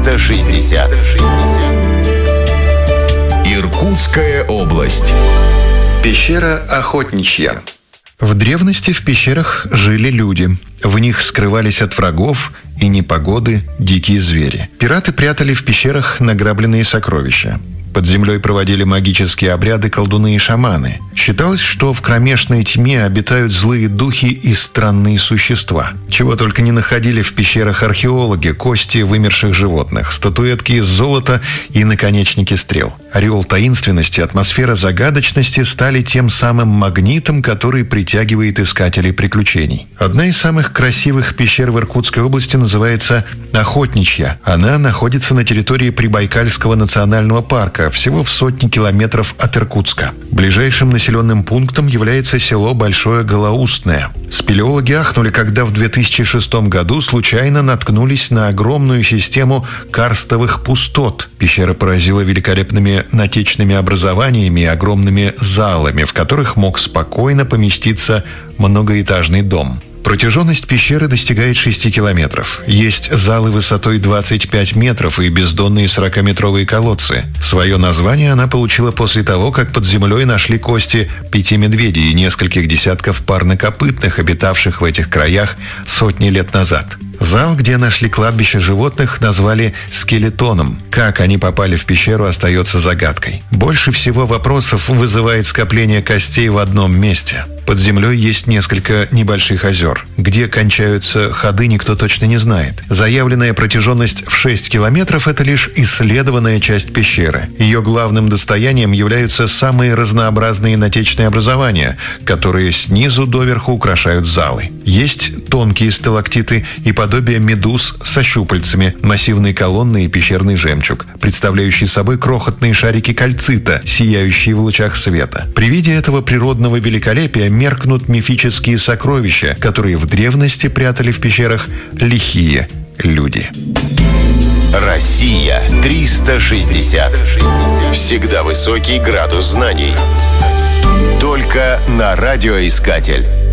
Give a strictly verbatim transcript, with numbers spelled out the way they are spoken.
триста шестьдесят. Иркутская область. Пещера Охотничья. В древности в пещерах жили люди. В них скрывались от врагов и непогоды дикие звери. Пираты прятали в пещерах награбленные сокровища. Под землей проводили магические обряды колдуны и шаманы. Считалось, что в кромешной тьме обитают злые духи и странные существа. Чего только не находили в пещерах археологи: кости вымерших животных, статуэтки из золота и наконечники стрел. Ореол таинственности, атмосфера загадочности стали тем самым магнитом, который притягивает искателей приключений. Одна из самых красивых пещер в Иркутской области называется Охотничья. Она находится на территории Прибайкальского национального парка, всего в сотни километров от Иркутска. Ближайшим населенным пунктом является село Большое Голоустное. Спелеологи ахнули, когда в две тысячи шестом году случайно наткнулись на огромную систему карстовых пустот. Пещера поразила великолепными натечными образованиями и огромными залами, в которых мог спокойно поместиться многоэтажный дом. Протяженность пещеры достигает шести километров. Есть залы высотой двадцать пять метров и бездонные сорокаметровые колодцы. Свое название она получила после того, как под землей нашли кости пяти медведей и нескольких десятков парнокопытных, обитавших в этих краях сотни лет назад. Зал, где нашли кладбище животных, назвали скелетоном. Как они попали в пещеру, остается загадкой. Больше всего вопросов вызывает скопление костей в одном месте. Под землей есть несколько небольших озер. Где кончаются ходы, никто точно не знает. Заявленная протяженность в шесть километров – это лишь исследованная часть пещеры. Ее главным достоянием являются самые разнообразные натечные образования, которые снизу доверху украшают залы. Есть тонкие сталактиты и подобие медуз со щупальцами, массивные колонны и пещерный жемчуг, представляющий собой крохотные шарики кальцита, сияющие в лучах света. При виде этого природного великолепия меркнут мифические сокровища, которые в древности прятали в пещерах лихие люди. Россия триста шестьдесят. Всегда высокий градус знаний. Только на радиоискатель.